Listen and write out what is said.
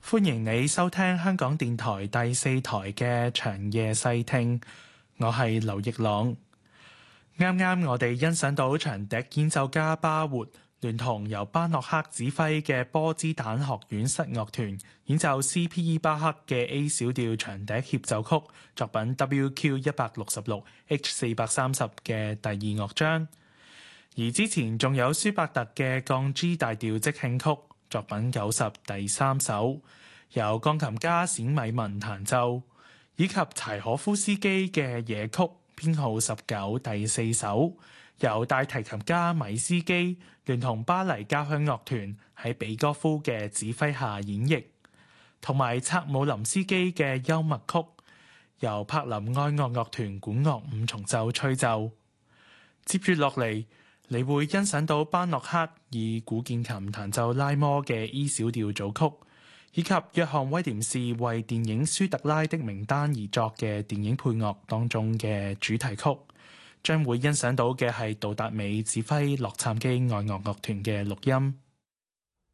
歡迎你收聽香港電台第4台嘅長夜細聽，我係劉奕朗。啱啱我哋欣賞到長笛演奏家巴活聯同由班諾克指揮嘅波茲坦學院室樂團演奏 C.P.E. 巴克嘅 A 小調長笛協奏曲作品 WQ166 H430 嘅第2樂章，而之前仲有舒伯特嘅降 G 大調即興曲作品90第3首，由鋼琴家冼米文彈奏，以及柴可夫斯基嘅野曲編號19第4首，由大提琴家米斯基聯同巴黎交響樂團喺比戈夫嘅指揮下演繹，同埋策姆林斯基嘅幽默曲，由柏林愛樂樂團管樂五重奏吹奏。接住落嚟，你會欣賞到班諾克以古鍵琴彈奏拉摩嘅 E 小調組曲，以及約翰威廉士為電影《舒特拉的名單》而作嘅電影配樂當中嘅主題曲。將會欣賞到嘅係杜達美指揮洛杉磯愛樂樂團嘅錄音。